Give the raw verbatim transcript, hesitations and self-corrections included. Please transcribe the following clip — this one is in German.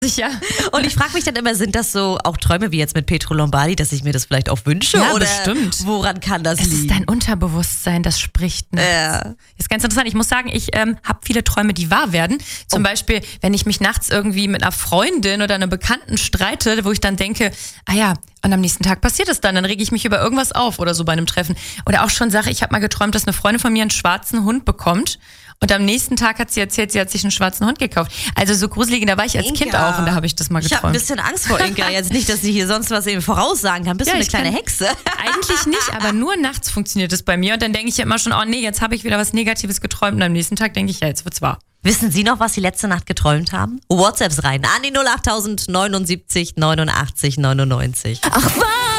Sicher. Und ich frage mich dann immer, sind das so auch Träume wie jetzt mit Pietro Lombardi, dass ich mir das vielleicht auch wünsche? Ja, oder bestimmt. Woran kann das Es liegen? ist dein Unterbewusstsein, das spricht. Ne? Ja. Ist ganz interessant. Ich muss sagen, ich ähm, habe viele Träume, die wahr werden. Zum Oh. Beispiel, wenn ich mich nachts irgendwie mit einer Freundin oder einer Bekannten streite, wo ich dann denke, ah ja, und am nächsten Tag passiert es dann, dann rege ich mich über irgendwas auf oder so bei einem Treffen. Oder auch schon Sache, ich habe mal geträumt, dass eine Freundin von mir einen schwarzen Hund bekommt. Und am nächsten Tag hat sie erzählt, sie hat sich einen schwarzen Hund gekauft. Also so gruselig, da war ich als Inga. Kind auch und da habe ich das mal Ich habe ein geträumt. bisschen Angst vor Inga. Jetzt nicht, dass sie hier sonst was eben voraussagen kann. Bist Ja, du eine ich kleine kann- Hexe? Eigentlich nicht, aber nur nachts funktioniert es bei mir. Und dann denke ich ja immer schon, oh nee, jetzt habe ich wieder was Negatives geträumt. Und am nächsten Tag denke ich, ja, jetzt wird's wahr. Wissen Sie noch, was Sie letzte Nacht geträumt haben? WhatsApps rein an die null acht neunundsiebzig neunundachtzig neunundneunzig. Ach was?